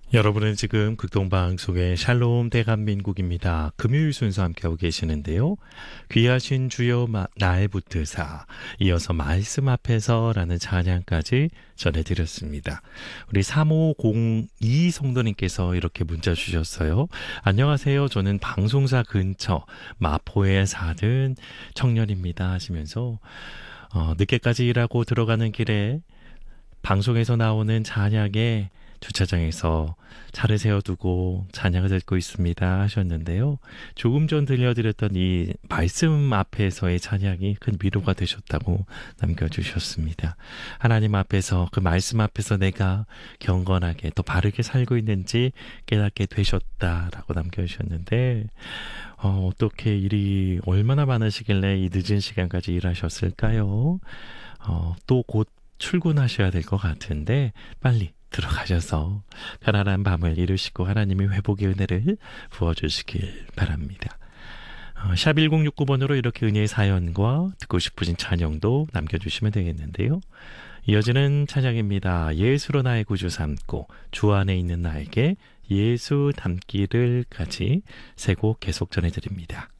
여러분은 지금 극동방송의 샬롬 대한민국입니다. 금요일 순서 함께하고 계시는데요. 귀하신 주여 나의 붙드사, 이어서 말씀 앞에서라는 찬양까지 전해드렸습니다. 우리 3502 성도님께서 이렇게 문자 주셨어요. 안녕하세요. 저는 방송사 근처 마포에 사는 청년입니다 하시면서 늦게까지 일하고 들어가는 길에 방송에서 나오는 찬양에 주차장에서 차를 세워두고 찬양을 듣고 있습니다 하셨는데요. 조금 전 들려드렸던 이 말씀 앞에서의 찬양이 큰 위로가 되셨다고 남겨주셨습니다. 하나님 앞에서, 그 말씀 앞에서 내가 경건하게 또 바르게 살고 있는지 깨닫게 되셨다라고 남겨주셨는데 어떻게 일이 얼마나 많으시길래 이 늦은 시간까지 일하셨을까요? 또 곧 출근하셔야 될 것 같은데 빨리 들어가셔서 편안한 밤을 이루시고 하나님의 회복의 은혜를 부어주시길 바랍니다. 샵 1069번으로 이렇게 은혜의 사연과 듣고 싶으신 찬양도 남겨주시면 되겠는데요. 이어지는 찬양입니다. 예수로 나의 구주 삼고 주 안에 있는 나에게 예수 닮기를 까지 세 곡 계속 전해드립니다.